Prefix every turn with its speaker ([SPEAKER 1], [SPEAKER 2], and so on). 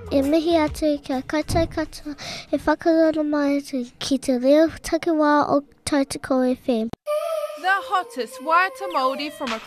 [SPEAKER 1] E mihi atu kia koutou katoa e whakarono mai atu ki te reo takiwā o Tautoko FM.
[SPEAKER 2] The hottest Waiata Māori from